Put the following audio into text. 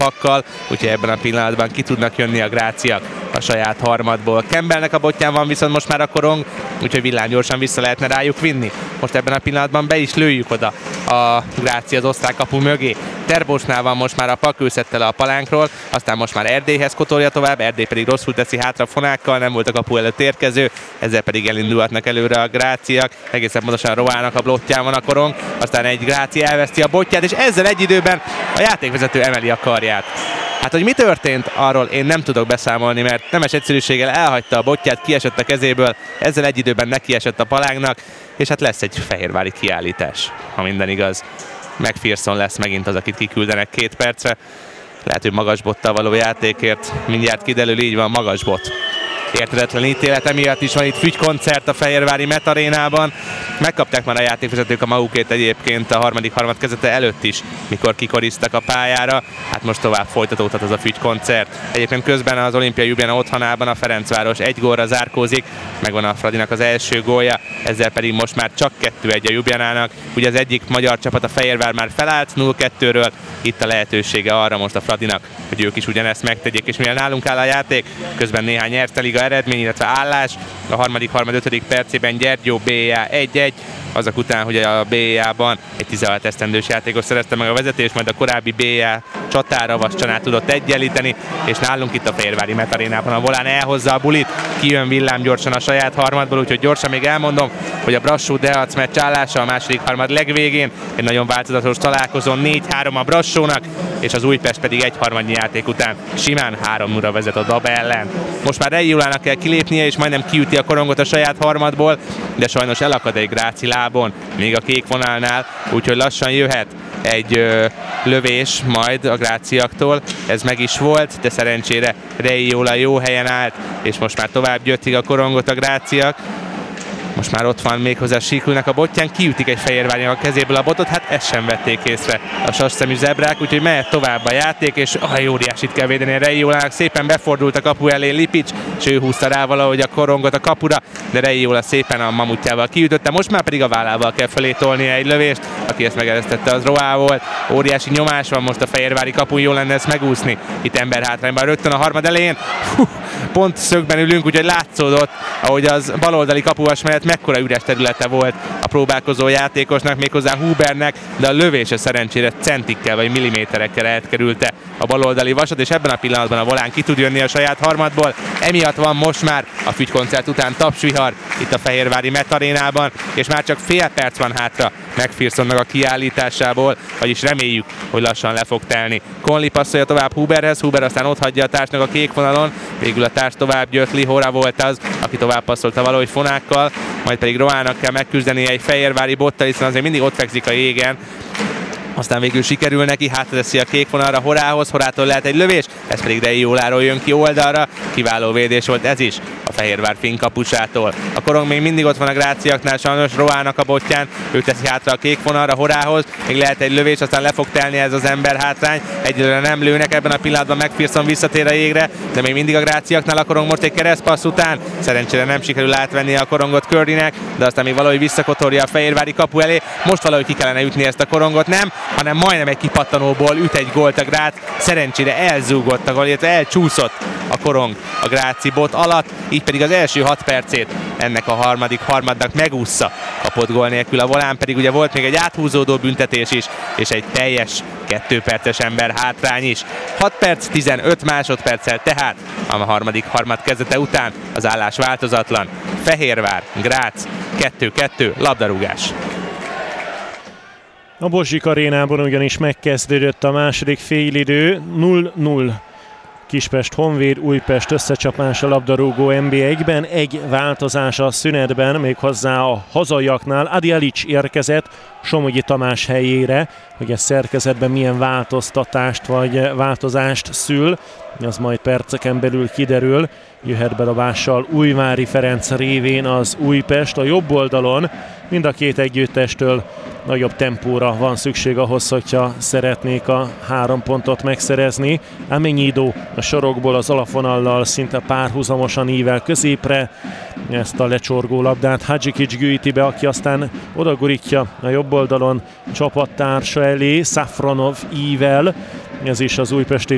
pakkal, úgyhogy ebben a pillanatban ki tudnak jönni a gráciak a saját harmadból. Campbellnek a botján van viszont most már a korong, úgyhogy villámgyorsan vissza lehetne rájuk vinni. Most ebben a pillanatban be is lőjük oda a Grácia az osztrák kapu mögé. Terbosnál van most már a pak, ő szedte le a palánkról, aztán most már Erdélyhez kotolja tovább, Erdély pedig rosszul teszi hátra fonákkal, nem volt a kapu előtt érkező, ezzel pedig elindulhatnak előre a gráciak, egészen pontosan Roának a blottján van a korong, aztán egy Grácia elveszti a botját, és ezzel egy időben a játékvezető emeli a karját. Hát, hogy mi történt, arról én nem tudok beszámolni, mert nemes egyszerűséggel elhagyta a botját, kiesett a kezéből, ezzel egy időben nekiesett a palánknak, és hát lesz egy fehérvári kiállítás, ha minden igaz. McPherson lesz megint az, akit kiküldenek 2 percre. Lehet, hogy magas bottal való játékért mindjárt kiderül, így van, magas bot. Érthetetlen ítélet, emiatt is van itt fügykoncert a fehérvári Metarénában. Megkapták már a játékvezetők a magukét egyébként a harmadik harmad kezdete előtt is, mikor kikoriztak a pályára. Hát most tovább folytatódhat az a fügykoncert. Egyébként közben az Olimpia Ljubljana otthonában a Ferencváros 1 gólra zárkózik, megvan a Fradinak az első gólja, ezzel pedig most már csak 2-1 a Ljubljanának. Ugye az egyik magyar csapat, a Fehérvár már felállt 0-2-ről, itt a lehetősége arra most a Fradinak, hogy ők is ugyanezt megtegyék, és mivel nálunk áll a játék, közben néhány Erste Liga eredmény, illetve állás. A harmadik 5. percében Gyergyó BA 1-1, azok után, hogy a BA-ban egy 16 esztendős játékos szerezte meg a vezetést, majd a korábbi BA csatára Vascsanát tudott egyenlíteni, és nálunk itt a Fehérvári Metarénában a Volán elhozza a bulit, kijön villámgyorsan a saját harmadból, úgyhogy gyorsan még elmondom, hogy a Brassó-Deac meccs állása a második harmad legvégén, egy nagyon változatos találkozón 4-3 a Brassónak, és az Újpest pedig egy harmadnyi játék után simán 3-0-ra vezet a Daba ellen. Most már Reiliolának kell kilépnie, és majdnem kiüti a korongot a saját harmadból, de sajnos elakad egy Gráci lábon, még a kék vonalnál, úgyhogy lassan jöhet egy lövés majd a gráciaktól. Ez meg is volt, de szerencsére Reiliola jó helyen állt, és most már tovább gyöttik a korongot a gráciak. Most már ott van méghozzá Síkulnak a botján, kiütik egy fehérvárnak a kezéből a botot, hát ezt sem vették észre a sasszemű zebrák, úgyhogy mehet tovább a játék, és óriásit kell védeni a Reiliolának, szépen befordult a kapu elé Lipics, és ő húzta rá valahogy a korongot a kapura, de Reiliola szépen a mamutjával kiütötte, most már pedig a vállával kell felé tolnia egy lövést, aki ezt megeresztette, az Roá volt. Óriási nyomás van most a fehérvári kapun, jó lenne ezt megúszni, itt emberhátrányban rögtön a harmad elején. Pont szögben ülünk, úgyhogy látszódott, ahogy az baloldali kapuvas mellett mekkora üres területe volt a próbálkozó játékosnak, méghozzá Hubernek, de a lövése szerencsére centikkel vagy milliméterekkel elkerülte a baloldali vasat, és ebben a pillanatban a Volán ki tud jönni a saját harmadból. Emiatt van most már a fügykoncert után tapsvihar itt a Fehérvári Metarénában, és már csak fél perc van hátra McPhersonnak a kiállításából, vagyis reméljük, hogy lassan le fog telni. Conley passzolja tovább Huberhez, Huber aztán ott hagyja a társnak a kék vonalon, végül a társ tovább jött, Lihóra volt az, aki tovább passzolta valahogy fonákkal, majd pedig Roának kell megküzdeni egy fehérvári bottal, hiszen azért mindig ott fekszik a jégen. Aztán végül sikerül neki, hátradeszi a kék vonalra Horához, Horától lehet egy lövés, ez pedig Reilioláról jön ki oldalra, kiváló védés volt ez is a Fehérvár finn kapusától. A korong még mindig ott van a gráciaknál, sajnos Roának a botján, ő teszi hátra a kék vonalra Horához, még lehet egy lövés, aztán le fog telni ez az ember hátrány, egyelőre nem lőnek, ebben a pillanatban McPherson visszatér a jégre, de még mindig a gráciaknál a korong most egy keresztpassz után, szerencsére nem sikerül átvenni a korongot Curdynek, de aztán még valahogy visszakotorja a fehérvári kapu elé, most valahogy ki kellene ütni ezt a korongot, nem, hanem majdnem egy kipattanóból üt egy gólt a Grác, szerencsére elzúgott a gól, illetve elcsúszott a korong a gráci bot alatt, így pedig az első 6 percét ennek a harmadik harmadnak megússza kapott gól nélkül. A Volán pedig ugye volt még egy áthúzódó büntetés is, és egy teljes 2 perces ember hátrány is. 6 perc, 15 másodperccel tehát a harmadik harmad kezdete után az állás változatlan. Fehérvár, Grác, 2-2, labdarúgás. A Bozsik arénában ugyanis megkezdődött a második félidő, 0-0. Kispest Honvéd, Újpest összecsapása labdarúgó NB1-ben, egy változás a szünetben, méghozzá a hazaiaknál. Adi Alic érkezett Somogyi Tamás helyére, hogy ez szerkezetben milyen változtatást vagy változást szül, az majd perceken belül kiderül. Jöhet bedobással Újvári Ferenc révén az Újpest a jobb oldalon. Mind a két együttestől nagyobb tempóra van szükség ahhoz, hogyha szeretnék a 3 pontot megszerezni. Amenyidó a sorokból az alapvonallal szinte párhuzamosan ível középre ezt a lecsorgó labdát. Hadzsikics gyűjti be, aki aztán odagurítja a jobb oldalon csapattársa elé. Safronov ível, ez is az újpesti